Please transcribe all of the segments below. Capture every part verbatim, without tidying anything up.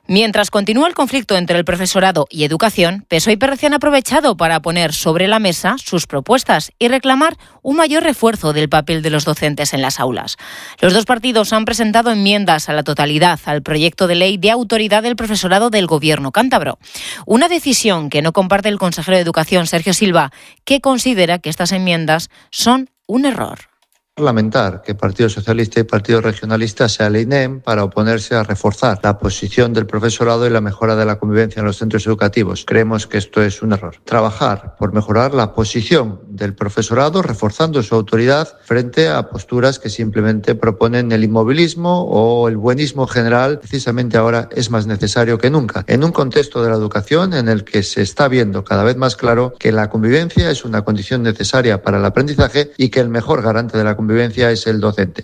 Mientras continúa el conflicto entre el profesorado y educación, P S O E y P R C han aprovechado para poner sobre la mesa sus propuestas y reclamar un mayor refuerzo del papel de los docentes en las aulas. Los dos partidos han presentado enmiendas a la totalidad al proyecto de ley de autoridad del profesorado del Gobierno cántabro. Una decisión que no comparte el consejero de Educación, Sergio Silva, que considera que estas enmiendas son un error. Lamentar que Partido Socialista y Partido Regionalista se alineen para oponerse a reforzar la posición del profesorado y la mejora de la convivencia en los centros educativos. Creemos que esto es un error. Trabajar por mejorar la posición del profesorado, reforzando su autoridad frente a posturas que simplemente proponen el inmovilismo o el buenismo general. Precisamente ahora es más necesario que nunca, en un contexto de la educación en el que se está viendo cada vez más claro que la convivencia es una condición necesaria para el aprendizaje y que el mejor garante de la convivencia es el docente.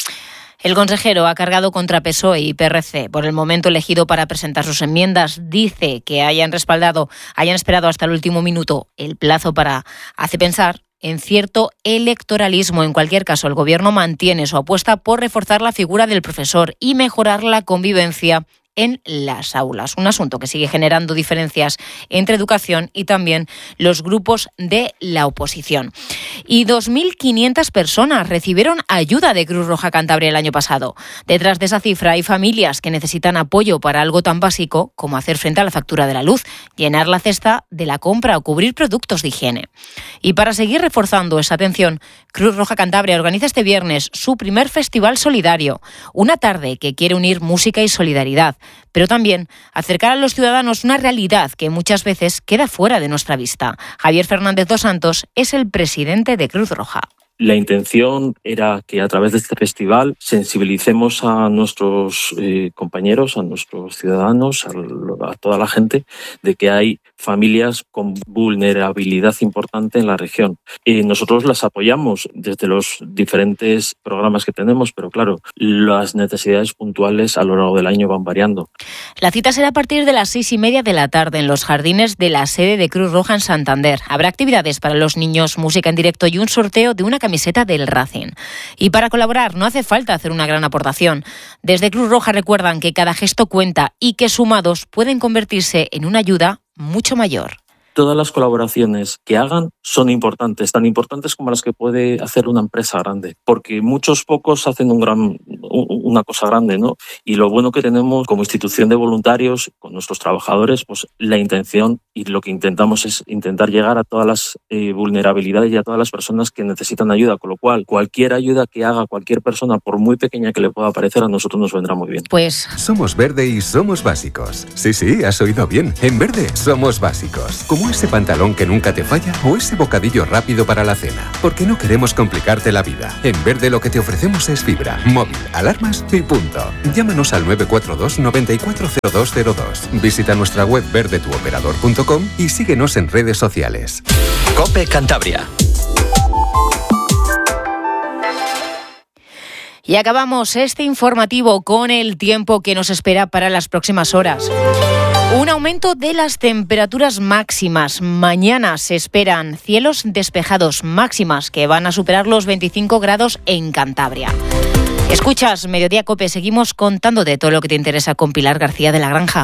El consejero ha cargado contra P S O E y P R C. Por el momento elegido para presentar sus enmiendas, dice que hayan respaldado, hayan esperado hasta el último minuto el plazo para hace pensar en cierto electoralismo. En cualquier caso, el Gobierno mantiene su apuesta por reforzar la figura del profesor y mejorar la convivencia en las aulas. Un asunto que sigue generando diferencias entre educación y también los grupos de la oposición. Y dos mil quinientas personas recibieron ayuda de Cruz Roja Cantabria el año pasado. Detrás de esa cifra hay familias que necesitan apoyo para algo tan básico como hacer frente a la factura de la luz, llenar la cesta de la compra o cubrir productos de higiene. Y para seguir reforzando esa atención, Cruz Roja Cantabria organiza este viernes su primer festival solidario, una tarde que quiere unir música y solidaridad, pero también acercar a los ciudadanos una realidad que muchas veces queda fuera de nuestra vista. Javier Fernández dos Santos es el presidente de Cruz Roja. La intención era que a través de este festival sensibilicemos a nuestros eh, compañeros, a nuestros ciudadanos, a, a toda la gente, de que hay familias con vulnerabilidad importante en la región. Y nosotros las apoyamos desde los diferentes programas que tenemos, pero claro, las necesidades puntuales a lo largo del año van variando. La cita será a partir de las seis y media de la tarde en los jardines de la sede de Cruz Roja en Santander. Habrá actividades para los niños, música en directo y un sorteo de una camiseta del Racing. Y para colaborar no hace falta hacer una gran aportación. Desde Cruz Roja recuerdan que cada gesto cuenta y que sumados pueden convertirse en una ayuda mucho mayor. Todas las colaboraciones que hagan son importantes, tan importantes como las que puede hacer una empresa grande, porque muchos pocos hacen un gran, una cosa grande, ¿no? Y lo bueno que tenemos como institución de voluntarios, con nuestros trabajadores, pues la intención y lo que intentamos es intentar llegar a todas las eh, vulnerabilidades y a todas las personas que necesitan ayuda, con lo cual cualquier ayuda que haga cualquier persona, por muy pequeña que le pueda parecer, a nosotros nos vendrá muy bien. Pues somos Verde y somos básicos. Sí, sí, has oído bien. En Verde somos básicos. Como ese pantalón que nunca te falla o ese bocadillo rápido para la cena. Porque no queremos complicarte la vida. En Verde lo que te ofrecemos es fibra, móvil, alarmas y punto. Llámanos al nueve cuatro dos, nueve cuatro cero dos cero dos. Visita nuestra web verde tu operador punto com y síguenos en redes sociales. COPE Cantabria. Y acabamos este informativo con el tiempo que nos espera para las próximas horas. Un aumento de las temperaturas máximas. Mañana se esperan cielos despejados, máximas que van a superar los veinticinco grados en Cantabria. Escuchas Mediodía COPE, seguimos contando de todo lo que te interesa con Pilar García de la Granja.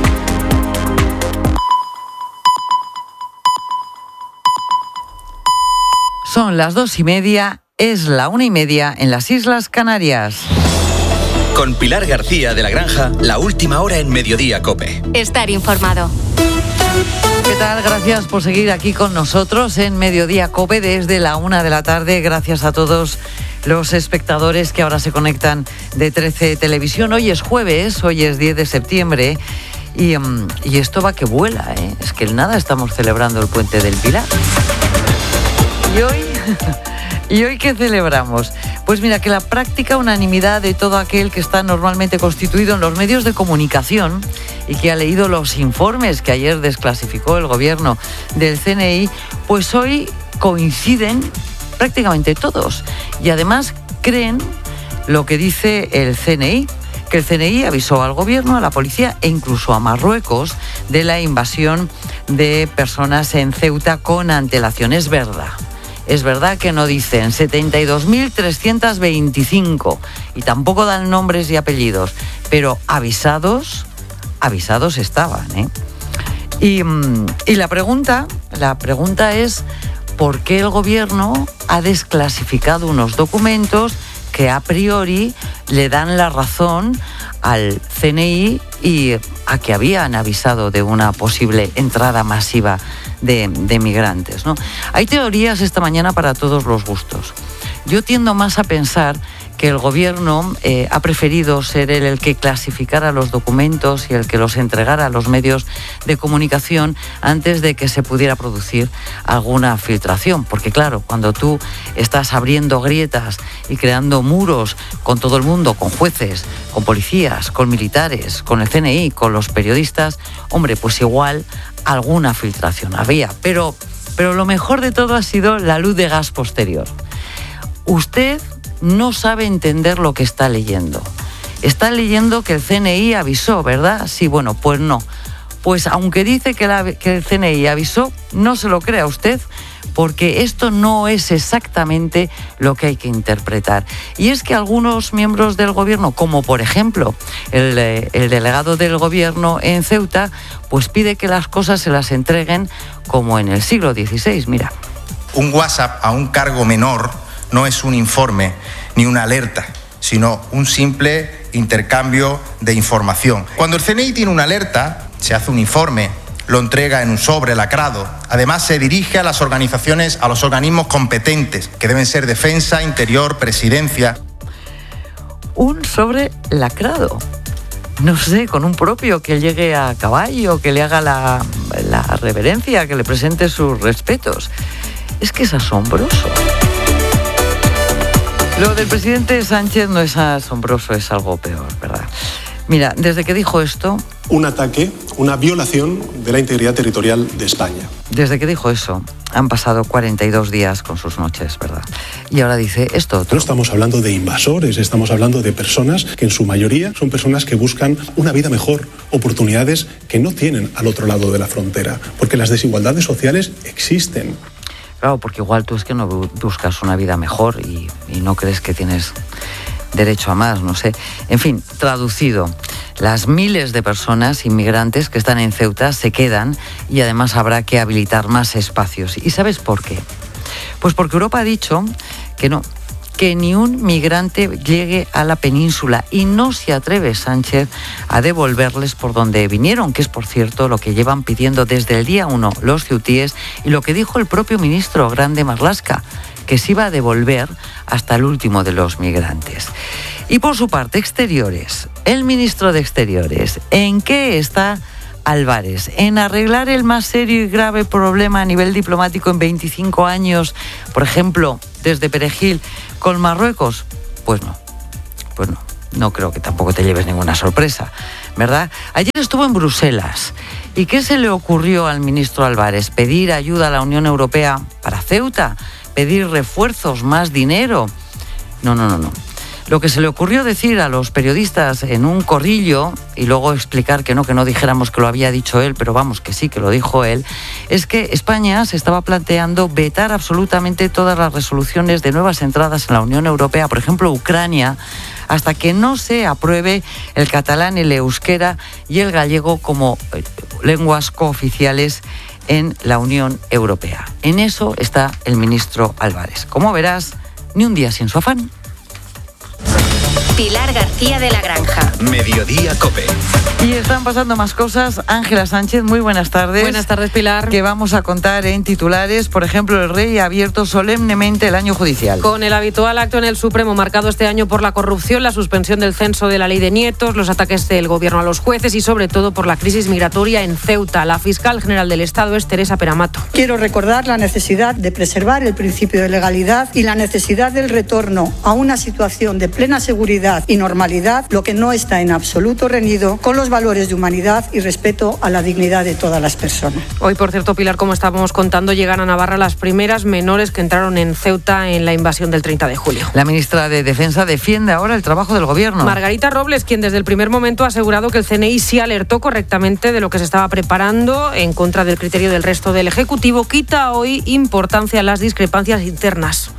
Son las dos y media, es la una y media en las Islas Canarias. Con Pilar García de la Granja, la última hora en Mediodía COPE. Estar informado. ¿Qué tal? Gracias por seguir aquí con nosotros en Mediodía COPE desde la una de la tarde. Gracias a todos los espectadores que ahora se conectan de trece Televisión. Hoy es jueves, hoy es diez de septiembre y, um, y esto va que vuela, ¿eh? Es que nada, estamos celebrando el Puente del Pilar. Y hoy... ¿Y hoy qué celebramos? Pues mira, que la práctica unanimidad de todo aquel que está normalmente constituido en los medios de comunicación y que ha leído los informes que ayer desclasificó el gobierno del C N I, pues hoy coinciden prácticamente todos. Y además creen lo que dice el C N I, que el C N I avisó al gobierno, a la policía e incluso a Marruecos de la invasión de personas en Ceuta con antelación. Es verdad. Es verdad que no dicen setenta y dos mil trescientos veinticinco y tampoco dan nombres y apellidos, pero avisados, avisados estaban, ¿eh? Y, y la pregunta, la pregunta es ¿por qué el gobierno ha desclasificado unos documentos que a priori le dan la razón al C N I y a que habían avisado de una posible entrada masiva de, de migrantes, ¿no? Hay teorías esta mañana para todos los gustos. Yo tiendo más a pensar que el gobierno eh, ha preferido ser él el que clasificara los documentos y el que los entregara a los medios de comunicación antes de que se pudiera producir alguna filtración. Porque claro, cuando tú estás abriendo grietas y creando muros con todo el mundo, con jueces, con policías, con militares, con el C N I, con los periodistas, hombre, pues igual alguna filtración había. Pero, pero lo mejor de todo ha sido la luz de gas posterior. Usted no sabe entender lo que está leyendo. Está leyendo que el C N I avisó, ¿verdad? Sí, bueno, pues no. Pues aunque dice que, la, que el C N I avisó, no se lo crea usted, porque esto no es exactamente lo que hay que interpretar. Y es que algunos miembros del gobierno, como por ejemplo el, el delegado del gobierno en Ceuta, pues pide que las cosas se las entreguen como en el siglo dieciséis, mira. Un WhatsApp a un cargo menor no es un informe ni una alerta, sino un simple intercambio de información. Cuando el C N I tiene una alerta, se hace un informe, lo entrega en un sobre lacrado. Además, se dirige a las organizaciones, a los organismos competentes, que deben ser Defensa, Interior, Presidencia. Un sobre lacrado. No sé, con un propio que llegue a caballo, que le haga la, la reverencia, que le presente sus respetos. Es que es asombroso. Lo del presidente Sánchez no es asombroso, es algo peor, ¿verdad? Mira, desde que dijo esto... Un ataque, una violación de la integridad territorial de España. Desde que dijo eso, han pasado cuarenta y dos días con sus noches, ¿verdad? Y ahora dice esto otro. No estamos hablando de invasores, estamos hablando de personas que en su mayoría son personas que buscan una vida mejor, oportunidades que no tienen al otro lado de la frontera, porque las desigualdades sociales existen. Claro, porque igual tú es que no buscas una vida mejor y, y no crees que tienes derecho a más, no sé. En fin, traducido, las miles de personas inmigrantes que están en Ceuta se quedan y además habrá que habilitar más espacios. ¿Y sabes por qué? Pues porque Europa ha dicho que no, que ni un migrante llegue a la península y no se atreve Sánchez a devolverles por donde vinieron, que es, por cierto, lo que llevan pidiendo desde el día uno los ceutíes y lo que dijo el propio ministro Grande Marlaska, que se iba a devolver hasta el último de los migrantes. Y por su parte, Exteriores, el ministro de Exteriores, ¿en qué está Álvarez? ¿En arreglar el más serio y grave problema a nivel diplomático en veinticinco años, por ejemplo, desde Perejil, con Marruecos? Pues no, pues no, no creo que tampoco te lleves ninguna sorpresa, ¿verdad? Ayer estuvo en Bruselas. ¿Y qué se le ocurrió al ministro Álvarez? ¿Pedir ayuda a la Unión Europea para Ceuta? ¿Pedir refuerzos, más dinero? No, no, no, no. Lo que se le ocurrió decir a los periodistas en un corrillo y luego explicar que no, que no dijéramos que lo había dicho él, pero vamos, que sí, que lo dijo él, es que España se estaba planteando vetar absolutamente todas las resoluciones de nuevas entradas en la Unión Europea, por ejemplo, Ucrania, hasta que no se apruebe el catalán, el euskera y el gallego como lenguas cooficiales en la Unión Europea. En eso está el ministro Álvarez. Como verás, ni un día sin su afán. Pilar García de la Granja. Mediodía COPE. Y están pasando más cosas. Ángela Sánchez, muy buenas tardes. Buenas tardes, Pilar. Que vamos a contar en titulares. Por ejemplo, el rey ha abierto solemnemente el año judicial. Con el habitual acto en el Supremo marcado este año por la corrupción, la suspensión del censo de la ley de nietos, los ataques del gobierno a los jueces y sobre todo por la crisis migratoria en Ceuta. La fiscal general del Estado es Teresa Peramato. Quiero recordar la necesidad de preservar el principio de legalidad y la necesidad del retorno a una situación de plena seguridad y normalidad, lo que no está en absoluto reñido con los valores de humanidad y respeto a la dignidad de todas las personas. Hoy, por cierto, Pilar, como estábamos contando, llegan a Navarra las primeras menores que entraron en Ceuta en la invasión del treinta de julio. La ministra de Defensa defiende ahora el trabajo del gobierno. Margarita Robles, quien desde el primer momento ha asegurado que el C N I sí alertó correctamente de lo que se estaba preparando en contra del criterio del resto del Ejecutivo, quita hoy importancia a las discrepancias internas.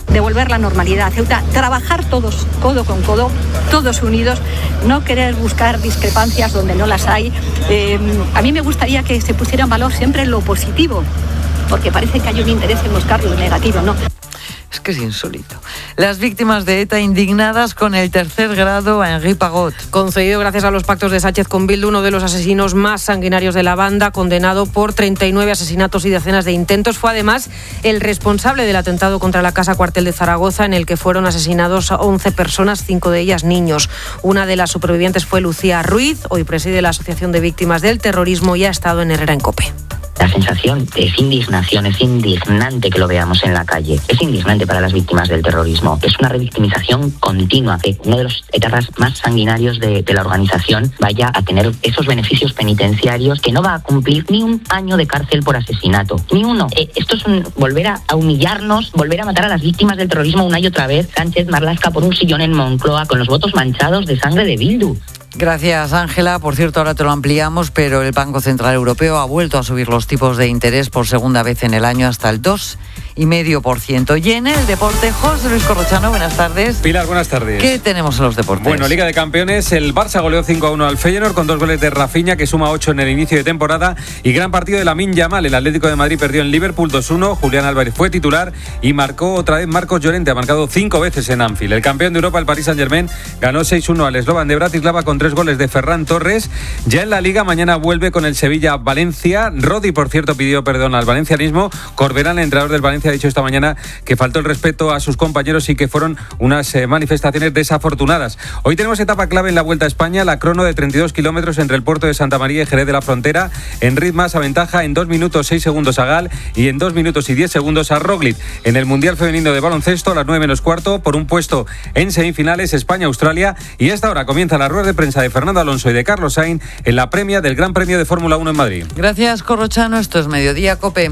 devolver la normalidad a Ceuta, trabajar todos, codo con codo, todos unidos, no querer buscar discrepancias donde no las hay. Eh, a mí me gustaría que se pusiera en valor siempre lo positivo, porque parece que hay un interés en buscar lo negativo, ¿no? Es que es insólito. Las víctimas de ETA indignadas con el tercer grado a Henri Pagot. Concedido gracias a los pactos de Sánchez con Bildu, uno de los asesinos más sanguinarios de la banda, condenado por treinta y nueve asesinatos y decenas de intentos. Fue además el responsable del atentado contra la Casa Cuartel de Zaragoza, en el que fueron asesinados once personas, cinco de ellas niños. Una de las supervivientes fue Lucía Ruiz, hoy preside la Asociación de Víctimas del Terrorismo y ha estado en Herrera en COPE. La sensación es indignación, es indignante que lo veamos en la calle. Es indignante para las víctimas del terrorismo. Es una revictimización continua. Que uno de los etarras más sanguinarios de, de la organización vaya a tener esos beneficios penitenciarios, que no va a cumplir ni un año de cárcel por asesinato. Ni uno. Eh, esto es un, volver a, a humillarnos, volver a matar a las víctimas del terrorismo una y otra vez. Sánchez Marlaska por un sillón en Moncloa con los votos manchados de sangre de Bildu. Gracias, Ángela. Por cierto, ahora te lo ampliamos, pero el Banco Central Europeo ha vuelto a subir los tipos de interés por segunda vez en el año hasta el dos coma cinco por ciento. Y en el deporte, José Luis Corrochano, buenas tardes. Pilar, buenas tardes. ¿Qué tenemos en los deportes? Bueno, Liga de Campeones, el Barça goleó cinco a uno al Feyenoord con dos goles de Rafinha, que suma ocho en el inicio de temporada, y gran partido de Lamine Yamal. El Atlético de Madrid perdió en Liverpool dos uno, Julián Álvarez fue titular y marcó otra vez Marcos Llorente, ha marcado cinco veces en Anfield. El campeón de Europa, el Paris Saint-Germain, ganó seis uno al Slovan de Bratislava con tres goles de Ferran Torres. Ya en la Liga, mañana vuelve con el Sevilla-Valencia. Rodi, por cierto, pidió perdón al valencianismo. Corberán, el entrenador del Valencia, ha dicho esta mañana que faltó el respeto a sus compañeros y que fueron unas eh, manifestaciones desafortunadas. Hoy tenemos etapa clave en la Vuelta a España, la crono de treinta y dos kilómetros entre el puerto de Santa María y Jerez de la Frontera. En ritmas aventaja en dos minutos seis segundos a Gal y en dos minutos y diez segundos a Roglic. En el Mundial Femenino de Baloncesto, a las nueve menos cuarto, por un puesto en semifinales, España-Australia. Y a esta hora comienza la rueda de prensa de Fernando Alonso y de Carlos Sainz en la premia del Gran Premio de Fórmula uno en Madrid. Gracias, Corrochano. Esto es Mediodía COPE.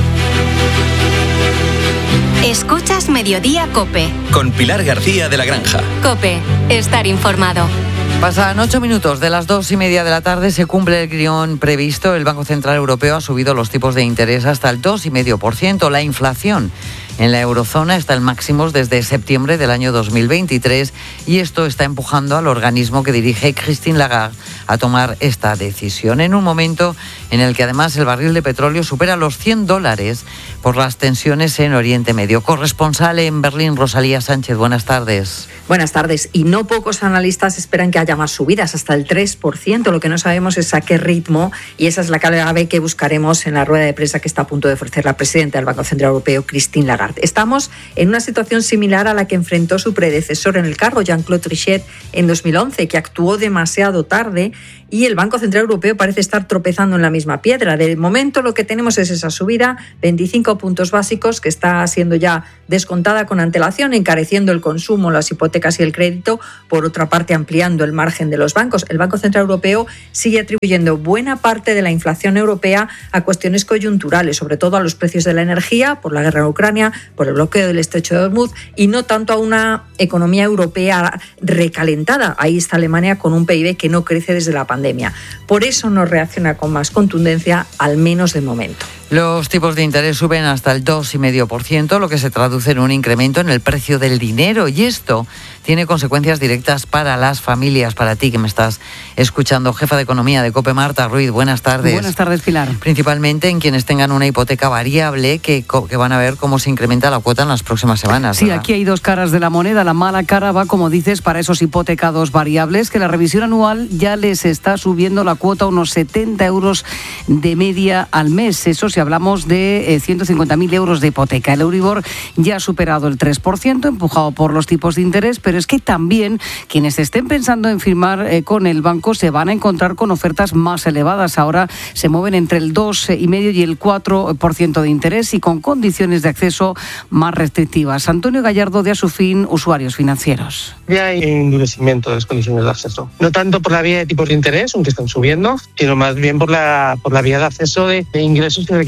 Escuchas Mediodía COPE. Con Pilar García de la Granja. COPE. Estar informado. Pasan ocho minutos de las dos y media de la tarde, se cumple el guión previsto. El Banco Central Europeo ha subido los tipos de interés hasta el dos coma cinco por ciento. La inflación en la eurozona está en máximos desde septiembre del año dos mil veintitrés y esto está empujando al organismo que dirige Christine Lagarde a tomar esta decisión en un momento en el que además el barril de petróleo supera los cien dólares por las tensiones en Oriente Medio. Corresponsal en Berlín, Rosalía Sánchez, buenas tardes. Buenas tardes. Y no pocos analistas esperan que haya más subidas, hasta el tres por ciento. Lo que no sabemos es a qué ritmo, y esa es la clave que buscaremos en la rueda de prensa que está a punto de ofrecer la presidenta del Banco Central Europeo, Christine Lagarde. Estamos en una situación similar a la que enfrentó su predecesor en el cargo, Jean-Claude Trichet, en dos mil once, que actuó demasiado tarde, y el Banco Central Europeo parece estar tropezando en la misma piedra. De momento lo que tenemos es esa subida, veinticinco puntos básicos, que está siendo ya descontada con antelación, encareciendo el consumo, las hipotecas y el crédito, por otra parte ampliando el margen de los bancos. El Banco Central Europeo sigue atribuyendo buena parte de la inflación europea a cuestiones coyunturales, sobre todo a los precios de la energía, por la guerra en Ucrania, por el bloqueo del estrecho de Hormuz, y no tanto a una economía europea recalentada. Ahí está Alemania con un P I B que no crece desde la pandemia. Por eso no reacciona con más contundencia, al menos de momento. Los tipos de interés suben hasta el dos coma cinco por ciento, lo que se traduce en un incremento en el precio del dinero, y esto tiene consecuencias directas para las familias. Para ti que me estás escuchando, jefa de Economía de COPE, Marta Ruiz, buenas tardes. Buenas tardes, Pilar. Principalmente en quienes tengan una hipoteca variable, que, que van a ver cómo se incrementa la cuota en las próximas semanas. Sí, ¿verdad? Aquí hay dos caras de la moneda. La mala cara va, como dices, para esos hipotecados variables, que la revisión anual ya les está subiendo la cuota a unos setenta euros de media al mes. Eso si hablamos de eh, ciento cincuenta mil euros de hipoteca. El Euribor ya ha superado el tres por ciento, empujado por los tipos de interés, pero es que también quienes estén pensando en firmar eh, con el banco se van a encontrar con ofertas más elevadas. Ahora se mueven entre el dos coma cinco por ciento y el cuatro por ciento de interés y con condiciones de acceso más restrictivas. Antonio Gallardo, de Asufin, Usuarios Financieros. Ya hay endurecimiento de las condiciones de acceso. No tanto por la vía de tipos de interés, aunque están subiendo, sino más bien por la, por la vía de acceso de, de ingresos que requieren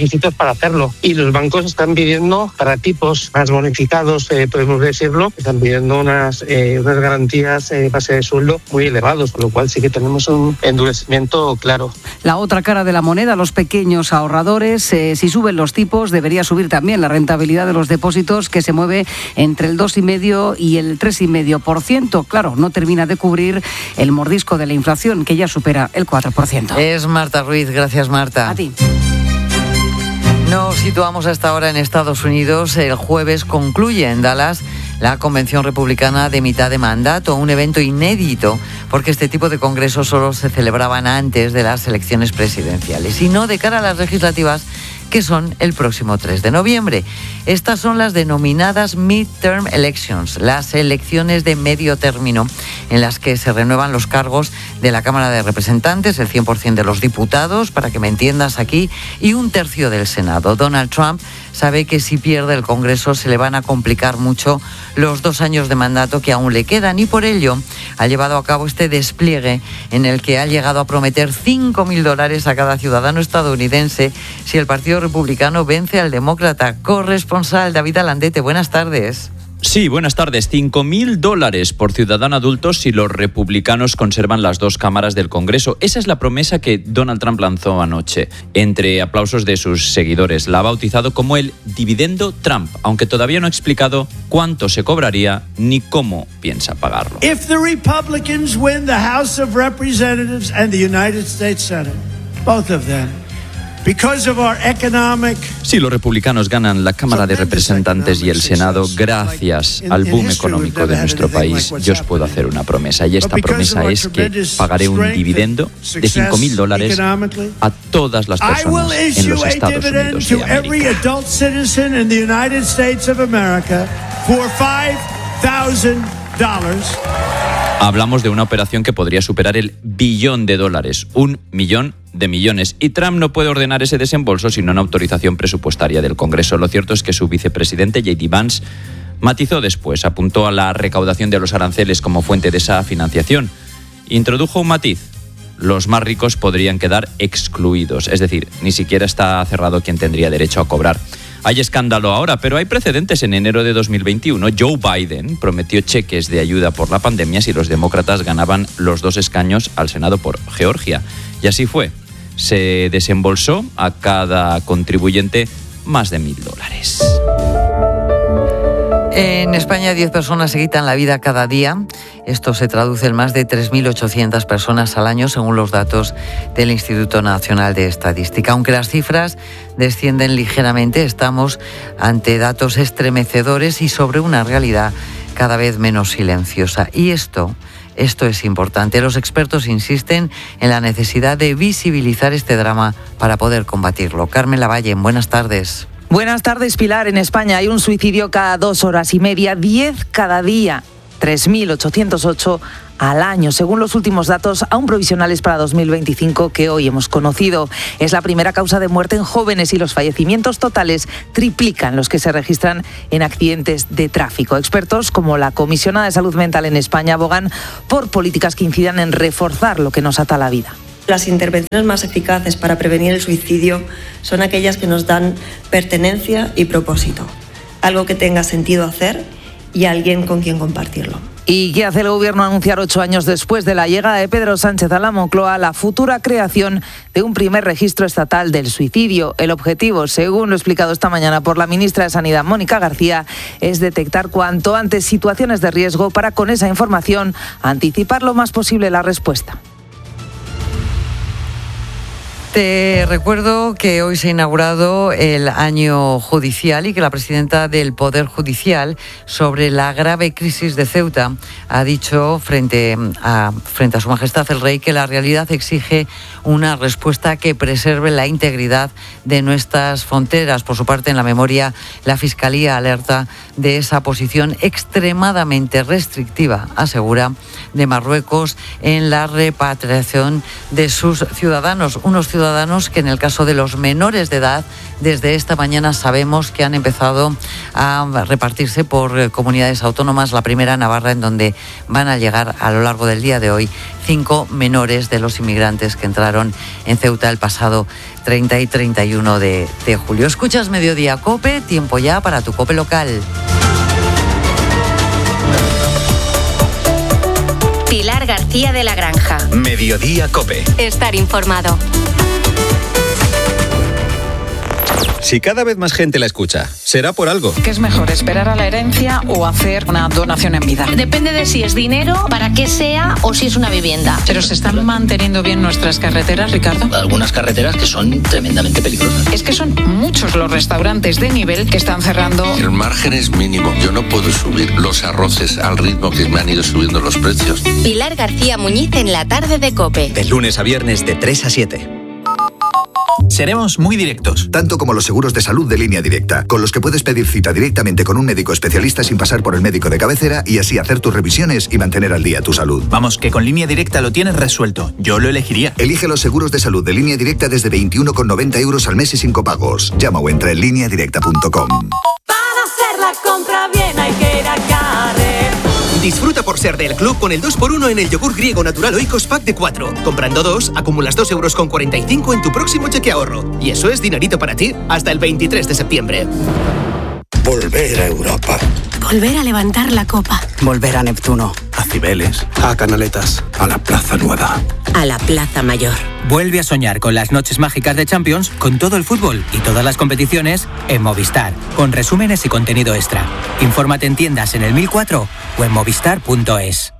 requisitos para hacerlo. Y los bancos están pidiendo, para tipos más bonificados, eh, podemos decirlo, están pidiendo unas, eh, unas garantías eh, base de sueldo muy elevados, con lo cual sí que tenemos un endurecimiento claro. La otra cara de la moneda, los pequeños ahorradores. Eh, si suben los tipos, debería subir también la rentabilidad de los depósitos, que se mueve entre el dos coma cinco y el tres coma cinco por ciento. Claro, no termina de cubrir el mordisco de la inflación, que ya supera el cuatro por ciento. Es Marta Ruiz. Gracias, Marta. A ti. Nos situamos hasta ahora en Estados Unidos. El jueves concluye en Dallas la Convención Republicana de mitad de mandato, un evento inédito, porque este tipo de congresos solo se celebraban antes de las elecciones presidenciales y no de cara a las legislativas, que son el próximo tres de noviembre. Estas son las denominadas midterm elections, las elecciones de medio término, en las que se renuevan los cargos de la Cámara de Representantes, el cien por ciento de los diputados, para que me entiendas aquí, y un tercio del Senado. Donald Trump sabe que si pierde el Congreso se le van a complicar mucho los dos años de mandato que aún le quedan, y por ello ha llevado a cabo este despliegue en el que ha llegado a prometer cinco mil dólares a cada ciudadano estadounidense si el Partido Republicano vence al demócrata. Corresponsal David Alandete, buenas tardes. Sí, buenas tardes. cinco mil dólares por ciudadano adulto si los republicanos conservan las dos cámaras del Congreso. Esa es la promesa que Donald Trump lanzó anoche. Entre aplausos de sus seguidores, la ha bautizado como el dividendo Trump, aunque todavía no ha explicado cuánto se cobraría ni cómo piensa pagarlo. If the Republicans win the House of Representatives and the United States Senate, both of them, because of our economic... Si los republicanos ganan la Cámara de Representantes y el Senado, gracias al boom económico de nuestro país, yo os puedo hacer una promesa. Y esta promesa es que pagaré un dividendo de cinco mil dólares a todas las personas en los Estados Unidos de América. Hablamos de una operación que podría superar el billón de dólares, un millón de millones. Y Trump no puede ordenar ese desembolso sin una autorización presupuestaria del Congreso. Lo cierto es que su vicepresidente, J D Vance, matizó después, apuntó a la recaudación de los aranceles como fuente de esa financiación. Introdujo un matiz. Los más ricos podrían quedar excluidos, es decir, ni siquiera está cerrado quién tendría derecho a cobrar. Hay escándalo ahora, pero hay precedentes. En enero de dos mil veintiuno, Joe Biden prometió cheques de ayuda por la pandemia si los demócratas ganaban los dos escaños al Senado por Georgia. Y así fue. Se desembolsó a cada contribuyente más de mil dólares. En España, diez personas se quitan la vida cada día. Esto se traduce en más de tres mil ochocientas personas al año, según los datos del Instituto Nacional de Estadística. Aunque las cifras descienden ligeramente, estamos ante datos estremecedores y sobre una realidad cada vez menos silenciosa. Y esto, esto es importante. Los expertos insisten en la necesidad de visibilizar este drama para poder combatirlo. Carmen Lavalle, buenas tardes. Buenas tardes, Pilar. En España hay un suicidio cada dos horas y media, diez cada día, tres mil ochocientos ocho al año, según los últimos datos aún provisionales para dos mil veinticinco que hoy hemos conocido. Es la primera causa de muerte en jóvenes y los fallecimientos totales triplican los que se registran en accidentes de tráfico. Expertos como la Comisionada de Salud Mental en España abogan por políticas que incidan en reforzar lo que nos ata a la vida. Las intervenciones más eficaces para prevenir el suicidio son aquellas que nos dan pertenencia y propósito, algo que tenga sentido hacer y alguien con quien compartirlo. ¿Y qué hace el Gobierno? Anunciar ocho años después de la llegada de Pedro Sánchez a la Moncloa la futura creación de un primer registro estatal del suicidio. El objetivo, según lo explicado esta mañana por la ministra de Sanidad, Mónica García, es detectar cuanto antes situaciones de riesgo para, con esa información, anticipar lo más posible la respuesta. Te recuerdo que hoy se ha inaugurado el año judicial y que la presidenta del Poder Judicial, sobre la grave crisis de Ceuta, ha dicho frente a, frente a Su Majestad el Rey que la realidad exige una respuesta que preserve la integridad de nuestras fronteras. Por su parte, en la memoria, la Fiscalía alerta de esa posición extremadamente restrictiva, asegura, de Marruecos en la repatriación de sus ciudadanos, unos ciudadanos Ciudadanos que en el caso de los menores de edad, desde esta mañana sabemos que han empezado a repartirse por comunidades autónomas. La primera, Navarra, en donde van a llegar a lo largo del día de hoy cinco menores de los inmigrantes que entraron en Ceuta el pasado treinta y treinta y uno de, de julio. Escuchas Mediodía COPE, tiempo ya para tu COPE local. Pilar García de la Granja. Mediodía COPE. Estar informado. Si cada vez más gente la escucha, será por algo. ¿Qué es mejor, esperar a la herencia o hacer una donación en vida? Depende de si es dinero, para qué sea o si es una vivienda. ¿Pero se están manteniendo bien nuestras carreteras, Ricardo? Algunas carreteras que son tremendamente peligrosas. Es que son muchos los restaurantes de nivel que están cerrando. El margen es mínimo. Yo no puedo subir los arroces al ritmo que me han ido subiendo los precios. Pilar García Muñiz en la tarde de COPE. De lunes a viernes de tres a siete. Seremos muy directos. Tanto como los seguros de salud de Línea Directa, con los que puedes pedir cita directamente con un médico especialista sin pasar por el médico de cabecera y así hacer tus revisiones y mantener al día tu salud. Vamos, que con Línea Directa lo tienes resuelto. Yo lo elegiría. Elige los seguros de salud de Línea Directa desde veintiuno con noventa euros al mes y sin copagos. Llama o entra en línea directa punto com. Para hacer la compra bien hay que ir a Carrefour. Disfruta por ser del club con el dos por uno en el yogur griego natural Oikos Pack de cuatro. Comprando dos, acumulas dos euros con cuarenta y cinco en tu próximo cheque ahorro. Y eso es dinerito para ti hasta el veintitrés de septiembre. Volver a Europa. Volver a levantar la copa. Volver a Neptuno. A Cibeles. A Canaletas. A la Plaza Nueva. A la Plaza Mayor. Vuelve a soñar con las noches mágicas de Champions, con todo el fútbol y todas las competiciones en Movistar, con resúmenes y contenido extra. Infórmate en tiendas en el mil cuatro o en movistar punto es.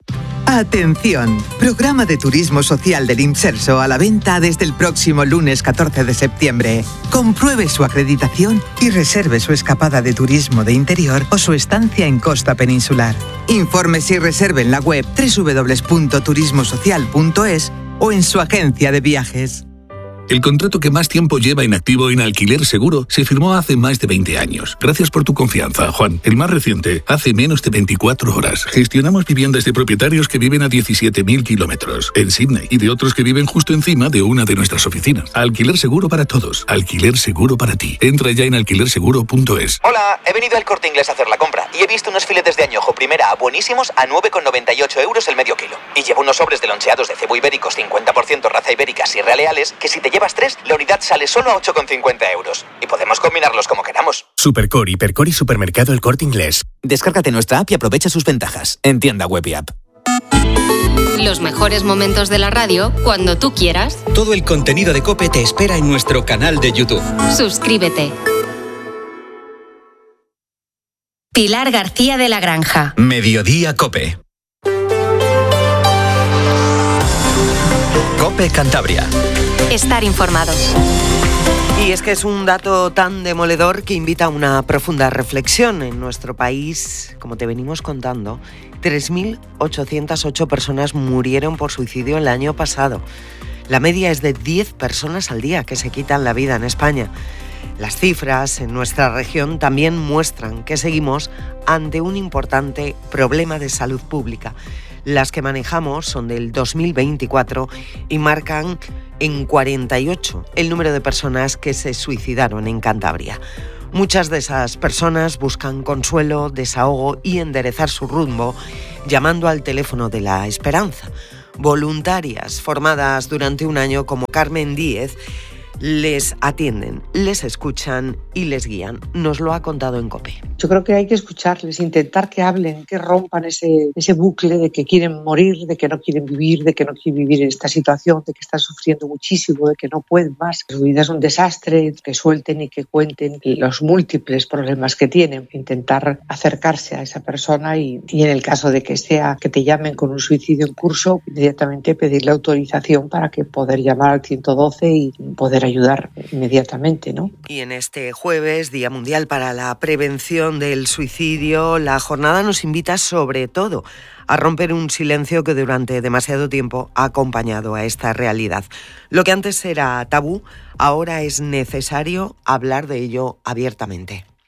Atención, programa de turismo social del Imserso a la venta desde el próximo lunes catorce de septiembre. Compruebe su acreditación y reserve su escapada de turismo de interior o su estancia en costa peninsular. Infórmese y reserve en la web doble u doble u doble u punto turismo social punto es o en su agencia de viajes. El contrato que más tiempo lleva inactivo en Alquiler Seguro se firmó hace más de veinte años. Gracias por tu confianza, Juan. El más reciente, hace menos de veinticuatro horas. Gestionamos viviendas de propietarios que viven a diecisiete mil kilómetros en Sydney y de otros que viven justo encima de una de nuestras oficinas. Alquiler Seguro para todos. Alquiler Seguro para ti. Entra ya en alquiler seguro punto es. Hola, he venido al Corte Inglés a hacer la compra y he visto unos filetes de añojo primera A buenísimos a nueve con noventa y ocho euros el medio kilo. Y llevo unos sobres de loncheados de cebo ibéricos cincuenta por ciento raza ibérica Sierra Leales que si te llevas tres, la unidad sale solo a ocho con cincuenta euros. Y podemos combinarlos como queramos. Supercor, Hipercor y Supermercado El Corte Inglés. Descárgate nuestra app y aprovecha sus ventajas. En tienda web y app. Los mejores momentos de la radio cuando tú quieras. Todo el contenido de COPE te espera en nuestro canal de YouTube. Suscríbete. Pilar García de la Granja. Mediodía COPE. COPE Cantabria. Estar informado. Y es que es un dato tan demoledor que invita a una profunda reflexión. En nuestro país, como te venimos contando, tres mil ochocientas ocho personas murieron por suicidio el año pasado. La media es de diez personas al día que se quitan la vida en España. Las cifras en nuestra región también muestran que seguimos ante un importante problema de salud pública. Las que manejamos son del dos mil veinticuatro y marcan en cuarenta y ocho el número de personas que se suicidaron en Cantabria. Muchas de esas personas buscan consuelo, desahogo y enderezar su rumbo llamando al teléfono de la esperanza. Voluntarias formadas durante un año como Carmen Díez les atienden, les escuchan y les guían. Nos lo ha contado en COPE. Yo creo que hay que escucharles, intentar que hablen, que rompan ese, ese bucle de que quieren morir, de que no quieren vivir, de que no quieren vivir en esta situación, de que están sufriendo muchísimo, de que no pueden más. Su vida es un desastre, que suelten y que cuenten los múltiples problemas que tienen. Intentar acercarse a esa persona y, y en el caso de que sea que te llamen con un suicidio en curso, inmediatamente pedirle autorización para que poder llamar al ciento doce y poder ayudar inmediatamente, ¿no? Y en este jueves, Día Mundial para la Prevención del Suicidio, la jornada nos invita sobre todo a romper un silencio que durante demasiado tiempo ha acompañado a esta realidad. Lo que antes era tabú, ahora es necesario hablar de ello abiertamente.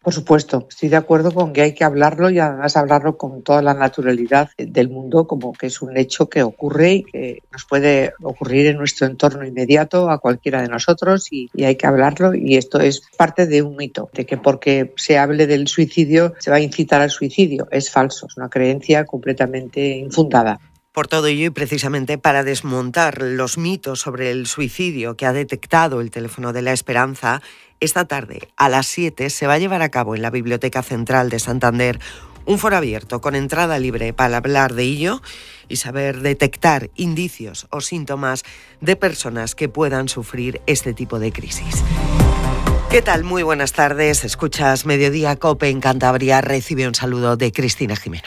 Por supuesto, estoy de acuerdo con que hay que hablarlo y además hablarlo con toda la naturalidad del mundo, como que es un hecho que ocurre y que nos puede ocurrir en nuestro entorno inmediato a cualquiera de nosotros y, y hay que hablarlo, y esto es parte de un mito, de que porque se hable del suicidio se va a incitar al suicidio. Es falso, es una creencia completamente infundada. Por todo ello y precisamente para desmontar los mitos sobre el suicidio que ha detectado el teléfono de la esperanza, esta tarde a las siete se va a llevar a cabo en la Biblioteca Central de Santander un foro abierto con entrada libre para hablar de ello y saber detectar indicios o síntomas de personas que puedan sufrir este tipo de crisis. ¿Qué tal? Muy buenas tardes. Escuchas Mediodía COPE en Cantabria. Recibe un saludo de Cristina Jimeno.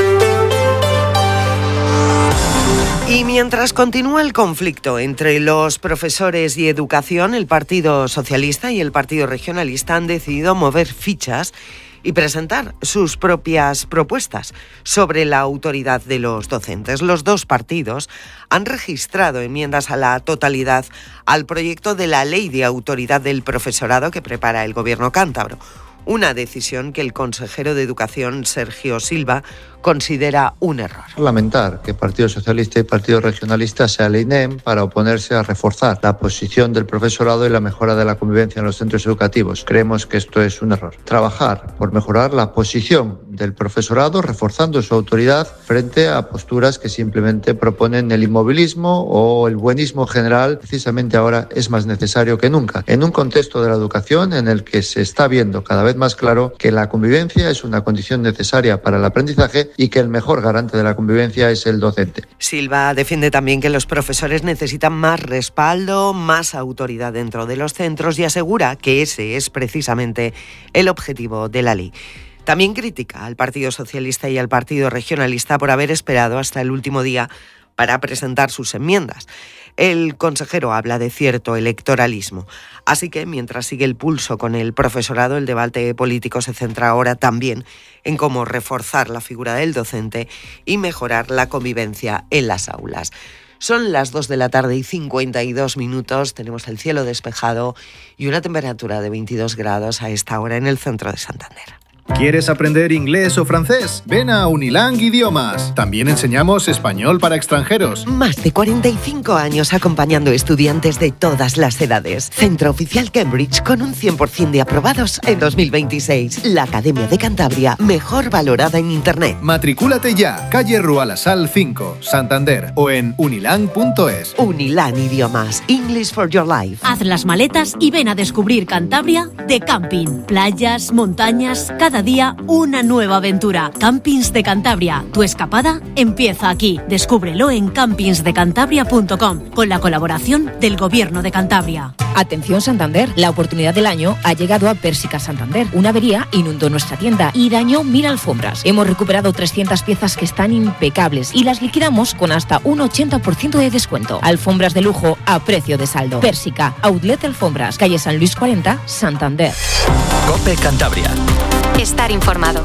Y mientras continúa el conflicto entre los profesores y educación, el Partido Socialista y el Partido Regionalista han decidido mover fichas y presentar sus propias propuestas sobre la autoridad de los docentes. Los dos partidos han registrado enmiendas a la totalidad al proyecto de la Ley de Autoridad del Profesorado que prepara el Gobierno cántabro. Una decisión que el consejero de Educación, Sergio Silva, considera un error. Lamentar que Partido Socialista y Partido Regionalista se alineen para oponerse a reforzar la posición del profesorado y la mejora de la convivencia en los centros educativos. Creemos que esto es un error. Trabajar por mejorar la posición del profesorado, reforzando su autoridad frente a posturas que simplemente proponen el inmovilismo o el buenismo general. Precisamente ahora es más necesario que nunca, en un contexto de la educación en el que se está viendo cada vez más claro que la convivencia es una condición necesaria para el aprendizaje y que el mejor garante de la convivencia es el docente. Silva defiende también que los profesores necesitan más respaldo, más autoridad dentro de los centros y asegura que ese es precisamente el objetivo de la ley. También critica al Partido Socialista y al Partido Regionalista por haber esperado hasta el último día para presentar sus enmiendas. El consejero habla de cierto electoralismo. Así que, mientras sigue el pulso con el profesorado, el debate político se centra ahora también en cómo reforzar la figura del docente y mejorar la convivencia en las aulas. Son las dos de la tarde y cincuenta y dos minutos. Tenemos el cielo despejado y una temperatura de veintidós grados a esta hora en el centro de Santander. ¿Quieres aprender inglés o francés? Ven a Unilang Idiomas. También enseñamos español para extranjeros. Más de cuarenta y cinco años acompañando estudiantes de todas las edades. Centro Oficial Cambridge con un cien por ciento de aprobados en dos mil veintiséis. La Academia de Cantabria mejor valorada en Internet. Matricúlate ya. Calle Rualasal cinco, Santander o en unilang punto es. Unilang Idiomas. English for your life. Haz las maletas y ven a descubrir Cantabria de camping. Playas, montañas, cada día una nueva aventura. Campings de Cantabria. Tu escapada empieza aquí. Descúbrelo en campings de cantabria punto com con la colaboración del Gobierno de Cantabria. Atención Santander, la oportunidad del año ha llegado a Pérsica Santander. Una avería inundó nuestra tienda y dañó mil alfombras. Hemos recuperado trescientas piezas que están impecables y las liquidamos con hasta un ochenta por ciento de descuento. Alfombras de lujo a precio de saldo. Pérsica, Outlet Alfombras, calle San Luis cuarenta, Santander. COPE Cantabria. Estar informado.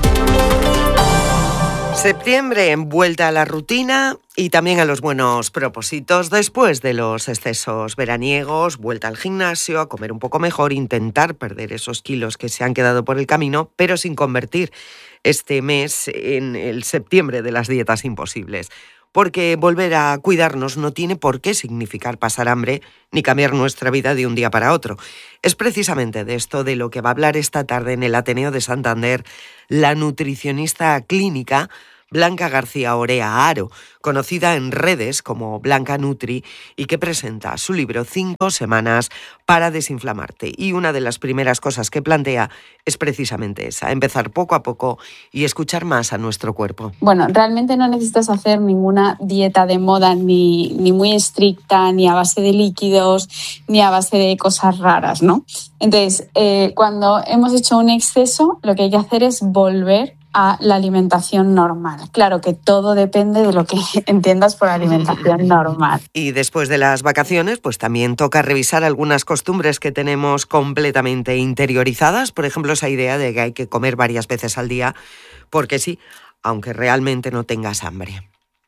Septiembre, en vuelta a la rutina y también a los buenos propósitos. Después de los excesos veraniegos, vuelta al gimnasio, a comer un poco mejor, intentar perder esos kilos que se han quedado por el camino, pero sin convertir este mes en el septiembre de las dietas imposibles. Porque volver a cuidarnos no tiene por qué significar pasar hambre ni cambiar nuestra vida de un día para otro. Es precisamente de esto de lo que va a hablar esta tarde en el Ateneo de Santander la nutricionista clínica Blanca García Orea Aro, conocida en redes como Blanca Nutri y que presenta su libro Cinco semanas para desinflamarte. Y una de las primeras cosas que plantea es precisamente esa, empezar poco a poco y escuchar más a nuestro cuerpo. Bueno, realmente no necesitas hacer ninguna dieta de moda ni, ni muy estricta, ni a base de líquidos, ni a base de cosas raras, ¿no? Entonces, eh, cuando hemos hecho un exceso, lo que hay que hacer es volver a la alimentación normal. Claro que todo depende de lo que entiendas por alimentación normal. Y después de las vacaciones, pues también toca revisar algunas costumbres que tenemos completamente interiorizadas. Por ejemplo, esa idea de que hay que comer varias veces al día, porque sí, aunque realmente no tengas hambre.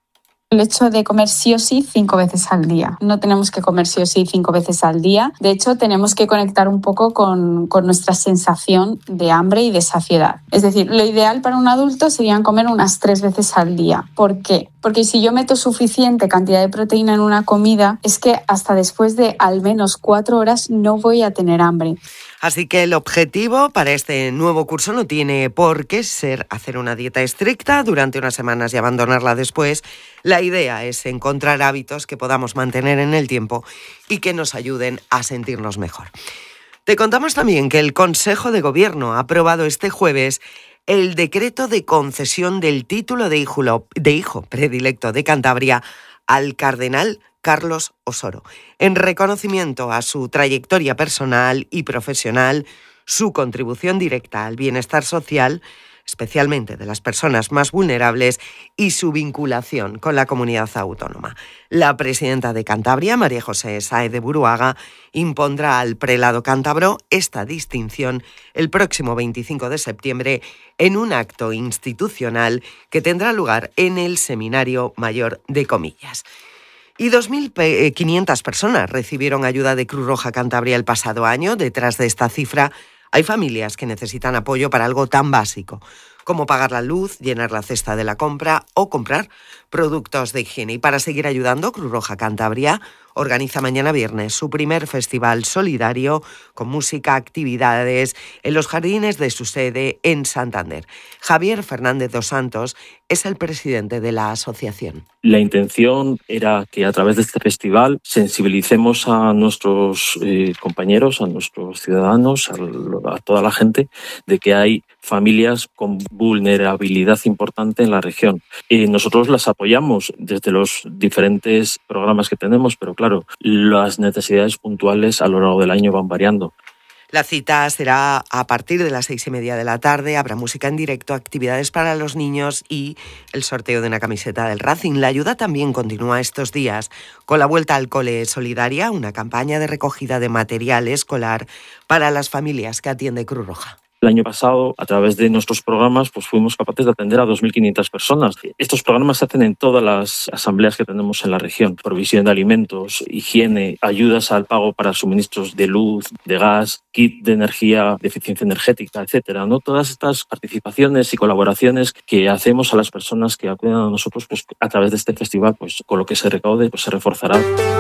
El hecho de comer sí o sí cinco veces al día. No tenemos que comer sí o sí cinco veces al día. De hecho, tenemos que conectar un poco con, con nuestra sensación de hambre y de saciedad. Es decir, lo ideal para un adulto sería comer unas tres veces al día. ¿Por qué? Porque si yo meto suficiente cantidad de proteína en una comida, es que hasta después de al menos cuatro horas no voy a tener hambre. Así que el objetivo para este nuevo curso no tiene por qué ser hacer una dieta estricta durante unas semanas y abandonarla después. La idea es encontrar hábitos que podamos mantener en el tiempo y que nos ayuden a sentirnos mejor. Te contamos también que el Consejo de Gobierno ha aprobado este jueves el decreto de concesión del título de hijo, de hijo predilecto de Cantabria al cardenal Carlos Osoro, en reconocimiento a su trayectoria personal y profesional, su contribución directa al bienestar social, especialmente de las personas más vulnerables, y su vinculación con la comunidad autónoma. La presidenta de Cantabria, María José Sáez de Buruaga, impondrá al prelado cántabro esta distinción el próximo veinticinco de septiembre en un acto institucional que tendrá lugar en el Seminario Mayor de Comillas. Y dos mil quinientas personas recibieron ayuda de Cruz Roja Cantabria el pasado año. Detrás de esta cifra hay familias que necesitan apoyo para algo tan básico como pagar la luz, llenar la cesta de la compra o comprar productos de higiene. Y para seguir ayudando, Cruz Roja Cantabria organiza mañana viernes su primer festival solidario con música, actividades en los jardines de su sede en Santander. Javier Fernández dos Santos es el presidente de la asociación. La intención era que a través de este festival sensibilicemos a nuestros eh, compañeros, a nuestros ciudadanos, a, a toda la gente, de que hay familias con vulnerabilidad importante en la región. Y nosotros las apoyamos desde los diferentes programas que tenemos, pero claro, las necesidades puntuales a lo largo del año van variando. La cita será a partir de las seis y media de la tarde. Habrá música en directo, actividades para los niños y el sorteo de una camiseta del Racing. La ayuda también continúa estos días con la Vuelta al Cole Solidaria, una campaña de recogida de material escolar para las familias que atiende Cruz Roja. El año pasado, a través de nuestros programas, pues fuimos capaces de atender a dos mil quinientas personas. Estos programas se hacen en todas las asambleas que tenemos en la región. Provisión de alimentos, higiene, ayudas al pago para suministros de luz, de gas, kit de energía, de eficiencia energética, etcétera, ¿no? Todas estas participaciones y colaboraciones que hacemos a las personas que acuden a nosotros, pues a través de este festival, pues con lo que se recaude, pues se reforzará.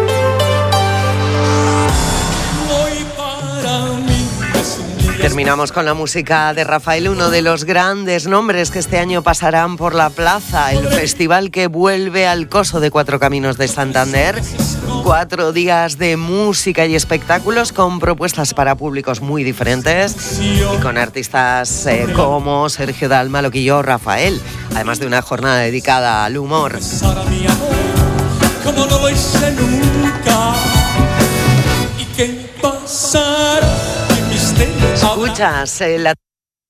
Terminamos con la música de Rafael, uno de los grandes nombres que este año pasarán por la plaza, el festival que vuelve al Coso de Cuatro Caminos de Santander. Cuatro días de música y espectáculos con propuestas para públicos muy diferentes y con artistas eh, como Sergio Dalma, Loquillo, Rafael, además de una jornada dedicada al humor. Como no lo hice nunca. ¿Y qué pasará? Escuchas eh, la...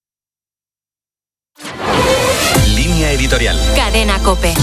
Línea editorial. Cadena COPE.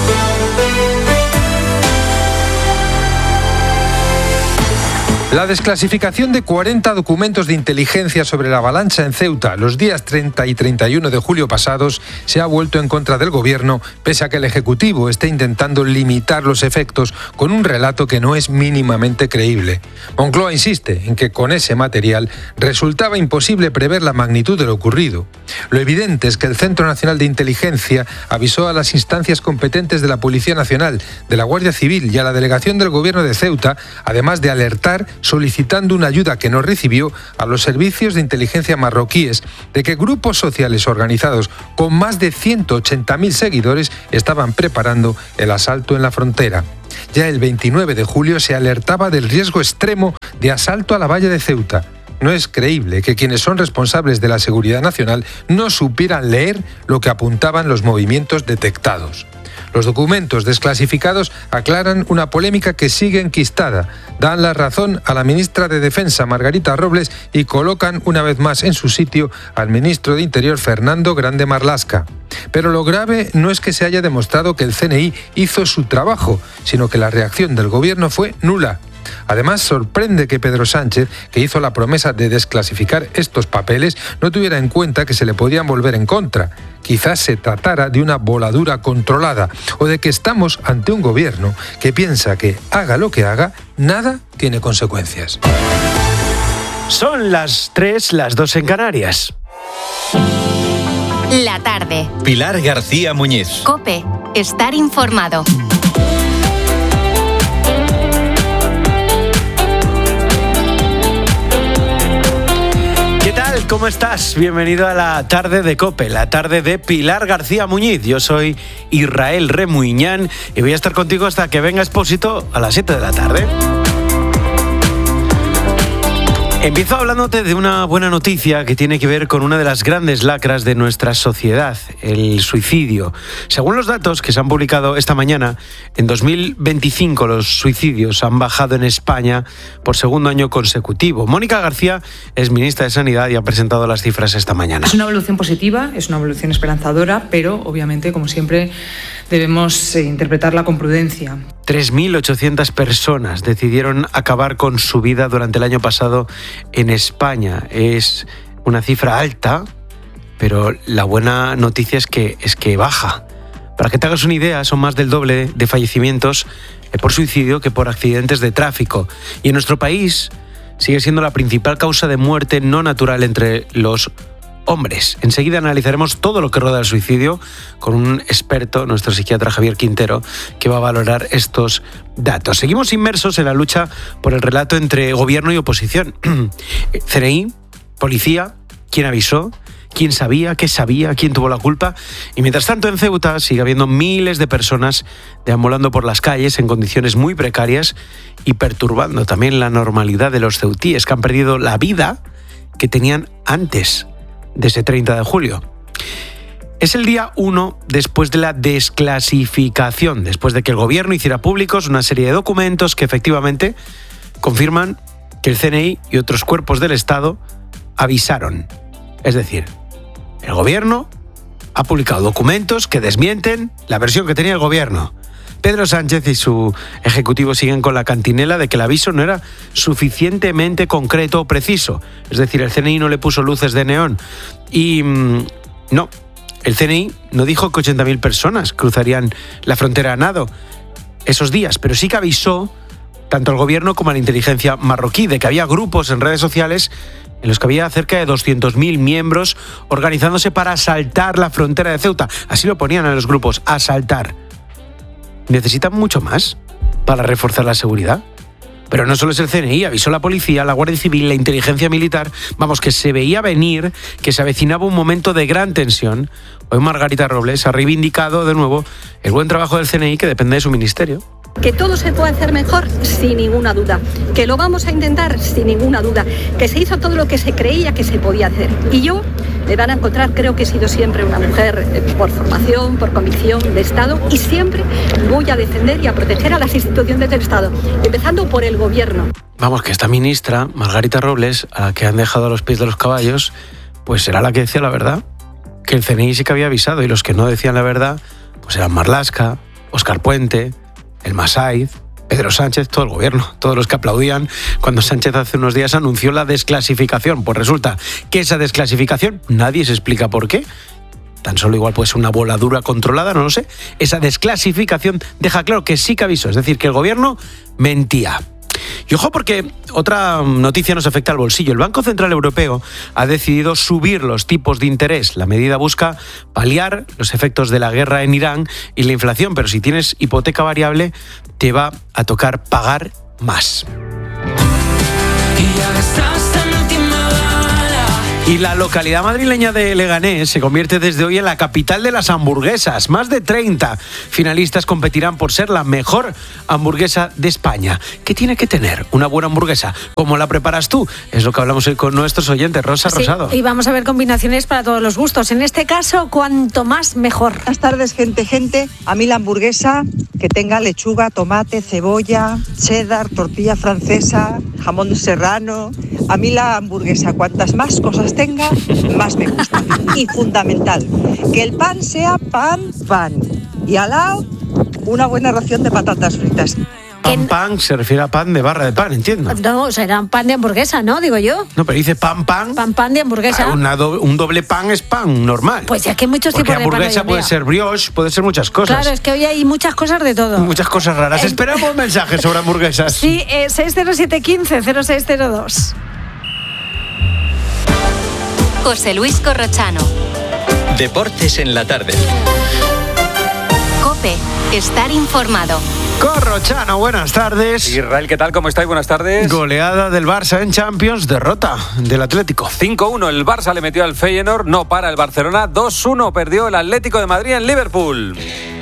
La desclasificación de cuarenta documentos de inteligencia sobre la avalancha en Ceuta los días treinta y treinta y uno de julio pasados se ha vuelto en contra del gobierno, pese a que el Ejecutivo esté intentando limitar los efectos con un relato que no es mínimamente creíble. Moncloa insiste en que con ese material resultaba imposible prever la magnitud de lo ocurrido. Lo evidente es que el Centro Nacional de Inteligencia avisó a las instancias competentes de la Policía Nacional, de la Guardia Civil y a la delegación del Gobierno de Ceuta, además de alertar solicitando una ayuda que no recibió a los servicios de inteligencia marroquíes de que grupos sociales organizados con más de ciento ochenta mil seguidores estaban preparando el asalto en la frontera. Ya el veintinueve de julio se alertaba del riesgo extremo de asalto a la valla de Ceuta. No es creíble que quienes son responsables de la seguridad nacional no supieran leer lo que apuntaban los movimientos detectados. Los documentos desclasificados aclaran una polémica que sigue enquistada, dan la razón a la ministra de Defensa, Margarita Robles, y colocan una vez más en su sitio al ministro de Interior, Fernando Grande Marlaska. Pero lo grave no es que se haya demostrado que el C N I hizo su trabajo, sino que la reacción del gobierno fue nula. Además, sorprende que Pedro Sánchez, que hizo la promesa de desclasificar estos papeles, no tuviera en cuenta que se le podían volver en contra. Quizás se tratara de una voladura controlada o de que estamos ante un gobierno que piensa que, haga lo que haga, nada tiene consecuencias. Son las tres, las dos en Canarias. La tarde. Pilar García Muñiz. COPE. Estar informado. ¿Qué tal? ¿Cómo estás? Bienvenido a la tarde de COPE, la tarde de Pilar García Muñiz. Yo soy Israel Remuñán y voy a estar contigo hasta que venga Expósito a las siete de la tarde. Empiezo hablándote de una buena noticia que tiene que ver con una de las grandes lacras de nuestra sociedad, el suicidio. Según los datos que se han publicado esta mañana, en dos mil veinticinco los suicidios han bajado en España por segundo año consecutivo. Mónica García es ministra de Sanidad y ha presentado las cifras esta mañana. Es una evolución positiva, es una evolución esperanzadora, pero obviamente, como siempre, debemos eh, interpretarla con prudencia. tres mil ochocientas personas decidieron acabar con su vida durante el año pasado en España. Es una cifra alta, pero la buena noticia es que, es que baja. Para que te hagas una idea, son más del doble de fallecimientos por suicidio que por accidentes de tráfico. Y en nuestro país sigue siendo la principal causa de muerte no natural entre los hombres. Enseguida analizaremos todo lo que rodea el suicidio con un experto, nuestro psiquiatra Javier Quintero, que va a valorar estos datos. Seguimos inmersos en la lucha por el relato entre gobierno y oposición. C N I, policía, ¿quién avisó? ¿Quién sabía? ¿Qué sabía? ¿Quién tuvo la culpa? Y mientras tanto en Ceuta sigue habiendo miles de personas deambulando por las calles en condiciones muy precarias y perturbando también la normalidad de los ceutíes que han perdido la vida que tenían antes de ese treinta de julio. Es el día uno después de la desclasificación, después de que el gobierno hiciera públicos una serie de documentos que efectivamente confirman que el C N I y otros cuerpos del Estado avisaron. Es decir, el gobierno ha publicado documentos que desmienten la versión que tenía el gobierno. Pedro Sánchez y su ejecutivo siguen con la cantinela de que el aviso no era suficientemente concreto o preciso. Es decir, el C N I no le puso luces de neón. Y mmm, no, el C N I no dijo que ochenta mil personas cruzarían la frontera a nado esos días, pero sí que avisó tanto al gobierno como a la inteligencia marroquí de que había grupos en redes sociales en los que había cerca de doscientos mil miembros organizándose para asaltar la frontera de Ceuta. Así lo ponían a los grupos, asaltar. ¿Necesitan mucho más para reforzar la seguridad? Pero no solo es el C N I, avisó la policía, la Guardia Civil, la inteligencia militar. Vamos, que se veía venir, que se avecinaba un momento de gran tensión. Hoy Margarita Robles ha reivindicado de nuevo el buen trabajo del C N I que depende de su ministerio. Que todo se puede hacer mejor, sin ninguna duda. Que lo vamos a intentar, sin ninguna duda. Que se hizo todo lo que se creía que se podía hacer. Y yo, me van a encontrar, creo que he sido siempre una mujer eh, por formación, por convicción de Estado, y siempre voy a defender y a proteger a las instituciones del Estado, empezando por el gobierno. Vamos, que esta ministra, Margarita Robles, a la que han dejado a los pies de los caballos, pues será la que decía la verdad. Que el C N I sí que había avisado, y los que no decían la verdad, pues eran Marlaska, Óscar Puente, el Masaiz, Pedro Sánchez, todo el gobierno, todos los que aplaudían cuando Sánchez hace unos días anunció la desclasificación. Pues resulta que esa desclasificación, nadie se explica por qué, tan solo igual puede ser una voladura controlada, no lo sé, esa desclasificación deja claro que sí que avisó, es decir, que el gobierno mentía. Y ojo, porque otra noticia nos afecta al bolsillo. El Banco Central Europeo ha decidido subir los tipos de interés. La medida busca paliar los efectos de la guerra en Irán y la inflación, pero si tienes hipoteca variable te va a tocar pagar más. Y la localidad madrileña de Leganés se convierte desde hoy en la capital de las hamburguesas. Más de treinta finalistas competirán por ser la mejor hamburguesa de España. ¿Qué tiene que tener una buena hamburguesa? ¿Cómo la preparas tú? Es lo que hablamos hoy con nuestros oyentes. Rosa sí, Rosado. Y vamos a ver combinaciones para todos los gustos. En este caso, cuanto más mejor. Buenas tardes, gente, gente. A mí la hamburguesa que tenga lechuga, tomate, cebolla, cheddar, tortilla francesa, jamón serrano. A mí la hamburguesa, cuantas más cosas tenga, más me gusta. Y fundamental, que el pan sea pan, pan. Y al lado, una buena ración de patatas fritas. Pan pan se refiere a pan de barra de pan, entiendo. No, o sea, era un pan de hamburguesa, ¿no? Digo yo. No, pero dice pan pan. Pan pan de hamburguesa. Una do, un doble pan es pan normal. Pues ya que hay muchos Porque tipos de pan. hamburguesa puede ser brioche, puede ser muchas cosas. Claro, es que hoy hay muchas cosas de todo. Muchas cosas raras. Eh, Esperamos mensajes sobre hamburguesas. Sí, eh, seis cero siete uno cinco cero seis cero dos. José Luis Corrochano. Deportes en la tarde. COPE. Estar informado. Corrochano, buenas tardes. Israel, ¿qué tal? ¿Cómo estáis? Buenas tardes. Goleada del Barça en Champions, derrota del Atlético. cinco uno, el Barça le metió al Feyenoord, no para el Barcelona. dos uno perdió el Atlético de Madrid en Liverpool.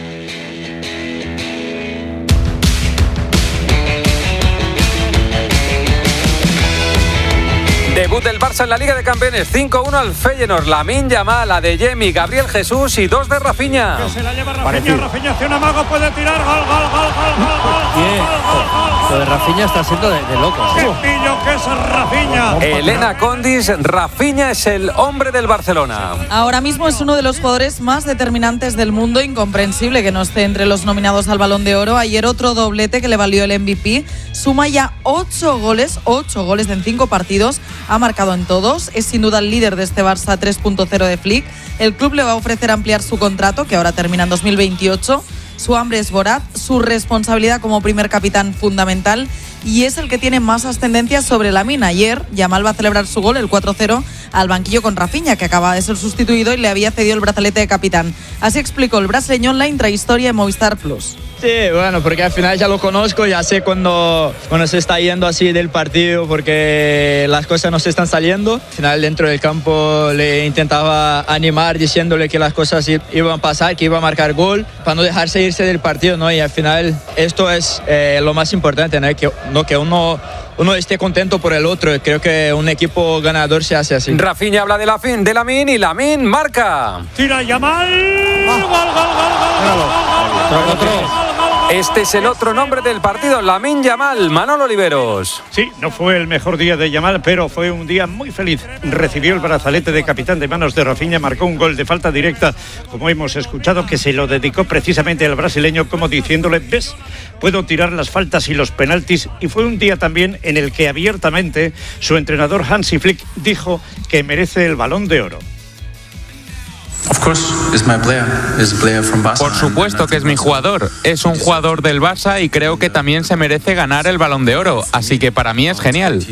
Debut del Barça en la Liga de Campeones, cinco uno al Feyenoord. Lamine Yamal, Adeyemi, Gabriel Jesús y dos de Rafinha. Que se la lleva Rafinha, Rafinha hace un amago, puede tirar, gol, gol, gol, gol, gol, gol. Bien, lo de Rafinha está siendo de, de locos. ¡Qué pillo que es Rafinha! Elena Condis, Rafinha es el hombre del Barcelona. Ahora mismo es uno de los jugadores más determinantes del mundo, incomprensible que no esté entre los nominados al Balón de Oro. Ayer otro doblete que le valió el M V P, suma ya ocho goles, ocho goles en cinco partidos. Ha marcado en todos, es sin duda el líder de este Barça tres punto cero de Flick. El club le va a ofrecer ampliar su contrato, que ahora termina en dos mil veintiocho. Su hambre es voraz, su responsabilidad como primer capitán fundamental, y es el que tiene más ascendencia sobre Lamine. Ayer Yamal va a celebrar su gol, el cuatro cero, al banquillo con Rafinha, que acaba de ser sustituido y le había cedido el brazalete de capitán. Así explicó el brasileño en la intrahistoria de Movistar Plus. Sí, bueno, porque al final ya lo conozco, ya sé cuando, cuando se está yendo así del partido, porque las cosas no se están saliendo. Al final dentro del campo le intentaba animar diciéndole que las cosas iban a pasar, que iba a marcar gol, para no dejarse irse del partido, ¿no? Y al final esto es eh, lo más importante, ¿no? Que, no, que uno... uno esté contento por el otro. Creo que un equipo ganador se hace así. Rafinha habla de, la fin, de Lamine y Lamine marca. Tira Yamal. Gol, gol, gol, gol, gol, gol, gol, gol. Este es el otro nombre del partido, Lamine Yamal. Manolo Oliveros. Sí, no fue el mejor día de Yamal, pero fue un día muy feliz. Recibió el brazalete de capitán de manos de Rafinha, marcó un gol de falta directa, como hemos escuchado, que se lo dedicó precisamente al brasileño, como diciéndole, ves, puedo tirar las faltas y los penaltis. Y fue un día también en el que abiertamente su entrenador Hansi Flick dijo que merece el Balón de Oro. Por supuesto que es mi jugador, es un jugador del Barça y creo que también se merece ganar el Balón de Oro, así que para mí es genial.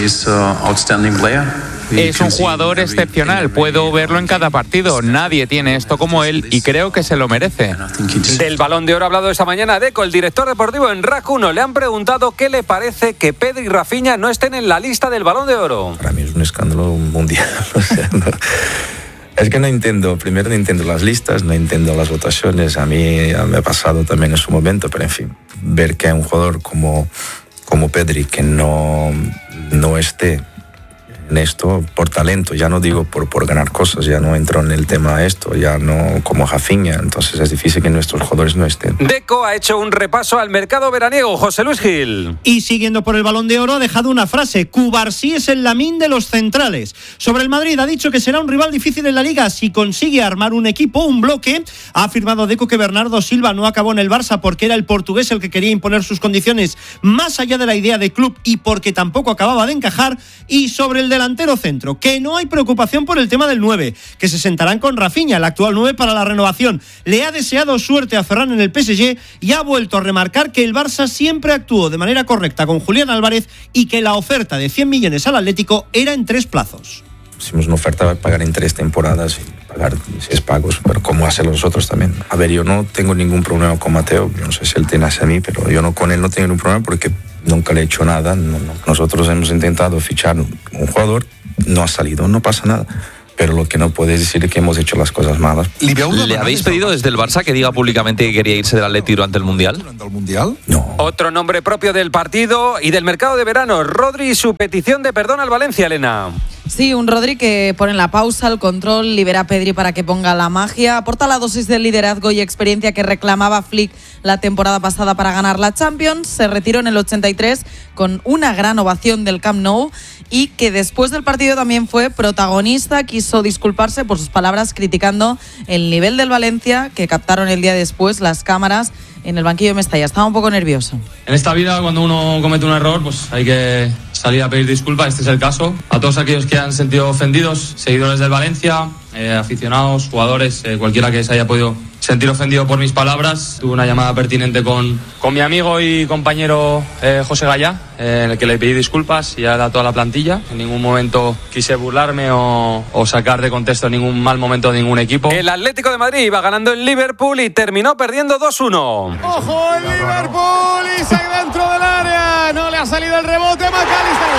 Es un jugador excepcional, puedo verlo en cada partido, nadie tiene esto como él y creo que se lo merece. Del Balón de Oro ha hablado esta mañana Deco, el director deportivo en R A C uno. Le han preguntado qué le parece que Pedri y Rafinha no estén en la lista del Balón de Oro. Para mí es un escándalo mundial, o sea, no. Es que no entiendo, primero no entiendo las listas, no entiendo las votaciones, a mí ya me ha pasado también en su momento, pero en fin, ver que hay un jugador como, como Pedri que no, no esté en esto por talento, ya no digo por, por ganar cosas, ya no entro en el tema esto, ya no como Rafinha, entonces es difícil que nuestros jugadores no estén. Deco ha hecho un repaso al mercado veraniego, José Luis Gil. Y siguiendo por el Balón de Oro ha dejado una frase, Cubarsí es el Lamine de los centrales. Sobre el Madrid ha dicho que será un rival difícil en la Liga si consigue armar un equipo, un bloque. Ha afirmado Deco que Bernardo Silva no acabó en el Barça porque era el portugués el que quería imponer sus condiciones más allá de la idea de club y porque tampoco acababa de encajar. Y sobre el delantero centro, que no hay preocupación por el tema del nueve, que se sentarán con Rafinha, el actual nueve, para la renovación. Le ha deseado suerte a Ferran en el P S G y ha vuelto a remarcar que el Barça siempre actuó de manera correcta con Julián Álvarez y que la oferta de cien millones al Atlético era en tres plazos. Hicimos una oferta para pagar en tres temporadas y pagar seis pagos, pero como hacen los otros también. A ver, yo no tengo ningún problema con Mateo, yo no sé si él tiene hacia mí, pero yo no con él no tengo ningún problema porque nunca le he hecho nada. No, no. Nosotros hemos intentado fichar un jugador, no ha salido, no pasa nada. Pero lo que no puedes decir es que hemos hecho las cosas malas. ¿Le habéis pedido desde el Barça que diga públicamente que quería irse del Atleti durante el Mundial? ¿Durante el Mundial? No. Otro nombre propio del partido y del mercado de verano, Rodri y su petición de perdón al Valencia, Elena. Sí, un Rodri que pone la pausa, el control, libera a Pedri para que ponga la magia, aporta la dosis de liderazgo y experiencia que reclamaba Flick la temporada pasada para ganar la Champions, se retiró en el ochenta y tres con una gran ovación del Camp Nou y que después del partido también fue protagonista, quiso disculparse por sus palabras criticando el nivel del Valencia que captaron el día después las cámaras en el banquillo de Mestalla. Estaba un poco nervioso. En esta vida, cuando uno comete un error, pues hay que salir a pedir disculpas. Este es el caso. A todos aquellos que han sentido ofendidos, seguidores del Valencia, eh, aficionados, jugadores, eh, cualquiera que se haya podido sentir ofendido por mis palabras. Tuve una llamada pertinente con, con mi amigo y compañero eh, José Gallá, eh, en el que le pedí disculpas y a toda la plantilla. En ningún momento quise burlarme o, o sacar de contexto ningún mal momento de ningún equipo. El Atlético de Madrid iba ganando en Liverpool y terminó perdiendo dos uno. ¡Ojo el Liverpool! Y se dentro del área. No le ha salido el rebote. McAllister.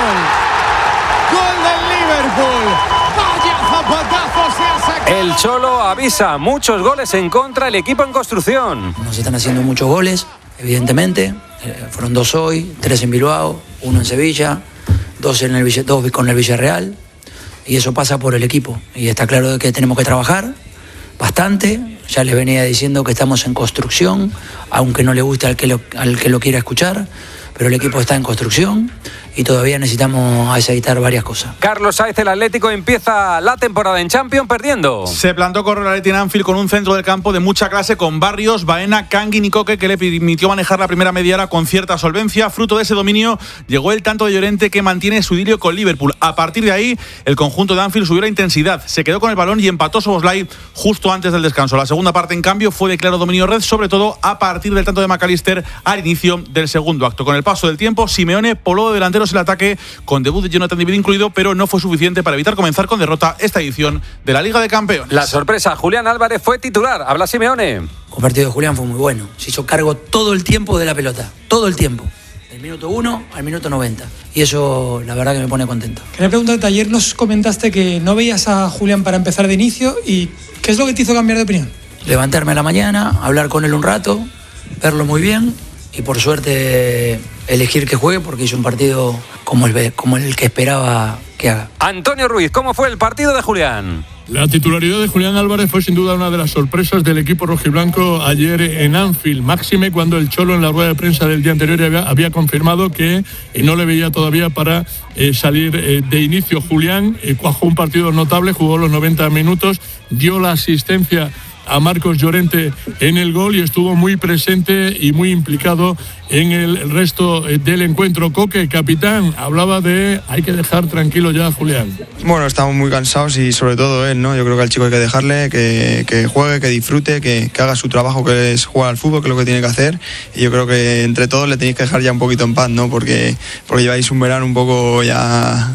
Gol del Liverpool. Vaya zapatazo se ha sacado. El Cholo avisa, muchos goles en contra, el equipo en construcción. Nos están haciendo muchos goles, evidentemente. Eh, fueron dos hoy, tres en Bilbao, uno en Sevilla, dos, en el, Villa- dos con el Villarreal. Y eso pasa por el equipo. Y está claro que tenemos que trabajar bastante. Ya les venía diciendo que estamos en construcción, aunque no le guste al que lo, al que lo quiera escuchar. Pero el equipo está en construcción y todavía necesitamos aceitar varias cosas. Carlos Sainz, el Atlético empieza la temporada en Champions perdiendo. Se plantó correr el Atleti en Anfield con un centro del campo de mucha clase con Barrios, Baena, Kangin y Coque, que le permitió manejar la primera media hora con cierta solvencia. Fruto de ese dominio llegó el tanto de Llorente, que mantiene su idilio con Liverpool. A partir de ahí, el conjunto de Anfield subió la intensidad, se quedó con el balón y empató Szoboszlai justo antes del descanso. La segunda parte, en cambio, fue de claro dominio red, sobre todo a partir del tanto de McAllister al inicio del segundo acto. Con el paso del tiempo, Simeone poló de delanteros el ataque, con debut de Jonathan David incluido, pero no fue suficiente para evitar comenzar con derrota esta edición de la Liga de Campeones. La sorpresa, Julián Álvarez fue titular. Habla Simeone. El partido de Julián fue muy bueno. Se hizo cargo todo el tiempo de la pelota. Todo el tiempo. Del minuto uno al minuto noventa. Y eso, la verdad, que me pone contento. Quería preguntarte, ayer nos comentaste que no veías a Julián para empezar de inicio. ¿Y qué es lo que te hizo cambiar de opinión? Levantarme a la mañana, hablar con él un rato, verlo muy bien y por suerte elegir que juegue, porque hizo un partido como el, como el que esperaba que haga. Antonio Ruiz, ¿cómo fue el partido de Julián? La titularidad de Julián Álvarez fue sin duda una de las sorpresas del equipo rojiblanco ayer en Anfield, máxime cuando el Cholo en la rueda de prensa del día anterior había, había confirmado que eh, no le veía todavía para eh, salir eh, de inicio. Julián eh, cuajó un partido notable, jugó los noventa minutos, dio la asistencia a Marcos Llorente en el gol y estuvo muy presente y muy implicado en el resto del encuentro. Coque, capitán, hablaba de hay que dejar tranquilo ya a Julián. Bueno, estamos muy cansados y sobre todo él, ¿no? Yo creo que al chico hay que dejarle, que, que juegue, que disfrute, que, que haga su trabajo, que es jugar al fútbol, que es lo que tiene que hacer. Y yo creo que entre todos le tenéis que dejar ya un poquito en paz, ¿no? Porque, porque lleváis un verano un poco ya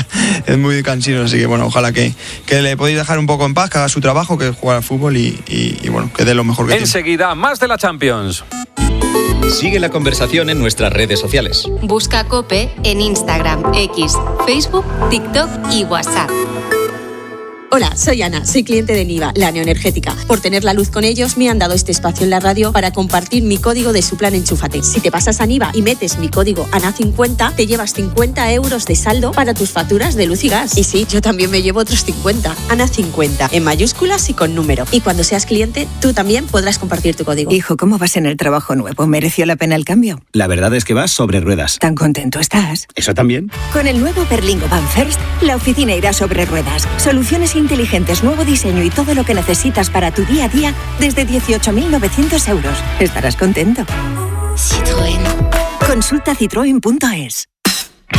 es muy cansino, así que bueno, ojalá que, que le podéis dejar un poco en paz, que haga su trabajo, que es jugar al fútbol y, y, y bueno, que dé lo mejor que tiene. Enseguida, más de la Champions. Sigue la conversación en nuestras redes sociales. Busca COPE en Instagram, X, Facebook, TikTok y WhatsApp. Hola, soy Ana, soy cliente de Niva, la neoenergética. Por tener la luz con ellos me han dado este espacio en la radio para compartir mi código de su plan Enchúfate. Si te pasas a Niva y metes mi código A N A cincuenta, te llevas cincuenta euros de saldo para tus facturas de luz y gas. Y sí, yo también me llevo otros cincuenta. A N A cincuenta, en mayúsculas y con número. Y cuando seas cliente, tú también podrás compartir tu código. Hijo, ¿cómo vas en el trabajo nuevo? ¿Mereció la pena el cambio? La verdad es que vas sobre ruedas. ¿Tan contento estás? Eso también. Con el nuevo Berlingo Van First, la oficina irá sobre ruedas. Soluciones inteligentes, nuevo diseño y todo lo que necesitas para tu día a día desde dieciocho mil novecientos euros. Estarás contento. Citroën. Consulta citroen punto es.